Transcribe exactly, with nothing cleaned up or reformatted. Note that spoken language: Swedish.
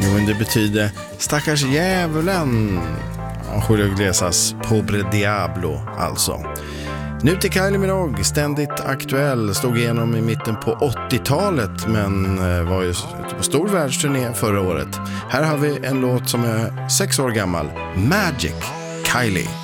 Jo, men det betyder stackars djävulen. Julio Iglesias Pobre Diablo alltså. Nu till Kylie Minogue, ständigt aktuell, stod igenom i mitten på åttiotalet men var ju ute på stor världsturné förra året. Här har vi en låt som är sex år gammal, Magic, Kylie.